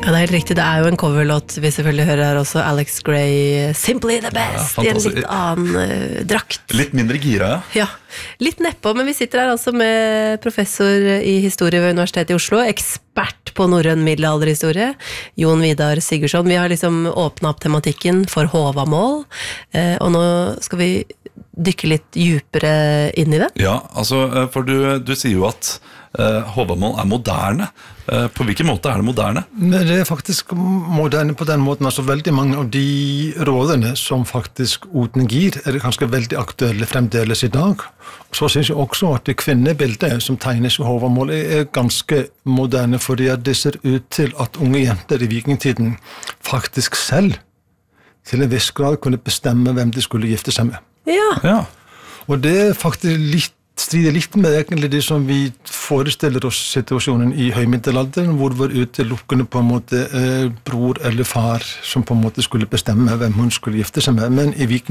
Ja, det helt riktig, det jo en coverlåt vi selvfølgelig hører her også, Alex Gray, Simply the Best, I en litt annen drakt. Litt mindre gira, Ja, litt nedpå, men vi sitter her altså med professor I historie ved Universitetet I Oslo, ekspert på norrøn middelalderhistorie, Jon Vidar Sigurdsson. Vi har liksom åpnet opp tematikken for Håvamål, og nå skal vi dykke litt djupere inn I det. Ja, altså, for du sier jo at Håvamål moderne. På hvilken måte det moderne? Men det faktisk moderne på den måten. Altså veldig mange av de rådene som faktisk Odin gir, ganske veldig aktuelle fremdeles I dag. Og så synes jeg også at det kvinnebildet som tegnes I Håvamål ganske moderne, fordi at det ser ut til at unge jenter I vikingtiden faktisk selv til en viss grad kunne bestemme hvem de skulle gifte seg med. Ja. Og det faktisk strider litt med egentlig det som vi forestiller oss situasjonen I høymiddelalderen, hvor var utelukkende på en måte bror eller far som på en måte skulle bestemme hvem hun skulle gifte seg med. Men I